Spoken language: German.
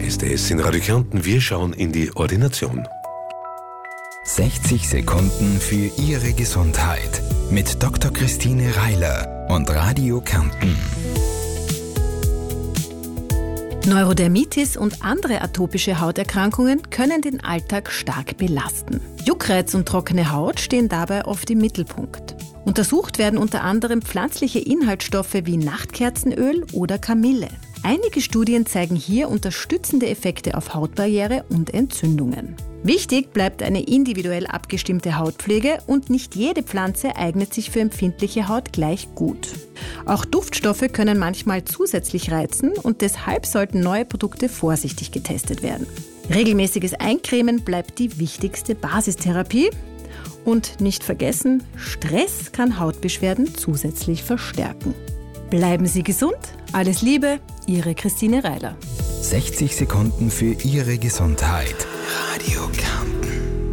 ist es in Radio Kärnten. Wir schauen in die Ordination. 60 Sekunden für Ihre Gesundheit mit Dr. Christine Reiler und Radio Kärnten. Neurodermitis und andere atopische Hauterkrankungen können den Alltag stark belasten. Juckreiz und trockene Haut stehen dabei oft im Mittelpunkt. Untersucht werden unter anderem pflanzliche Inhaltsstoffe wie Nachtkerzenöl oder Kamille. Einige Studien zeigen hier unterstützende Effekte auf Hautbarriere und Entzündungen. Wichtig bleibt eine individuell abgestimmte Hautpflege und nicht jede Pflanze eignet sich für empfindliche Haut gleich gut. Auch Duftstoffe können manchmal zusätzlich reizen und deshalb sollten neue Produkte vorsichtig getestet werden. Regelmäßiges Eincremen bleibt die wichtigste Basistherapie. Und nicht vergessen, Stress kann Hautbeschwerden zusätzlich verstärken. Bleiben Sie gesund, alles Liebe, Ihre Christine Reiler. 60 Sekunden für Ihre Gesundheit. Radio Kärnten.